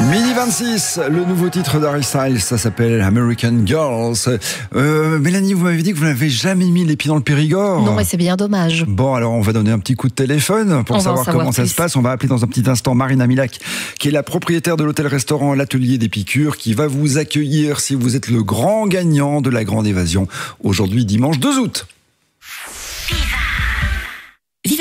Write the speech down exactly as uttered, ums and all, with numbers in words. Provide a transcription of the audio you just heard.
Midi vingt-six, le nouveau titre d'Harry Styles, ça s'appelle American Girls. Euh, Mélanie, vous m'avez dit que vous n'avez jamais mis les pieds dans le Périgord. Non, mais c'est bien dommage. Bon, alors on va donner un petit coup de téléphone pour on savoir, savoir comment plus. ça se passe. On va appeler dans un petit instant Marina Milac, qui est la propriétaire de l'hôtel-restaurant L'Atelier des Piqûres, qui va vous accueillir si vous êtes le grand gagnant de la grande évasion, aujourd'hui dimanche deux août.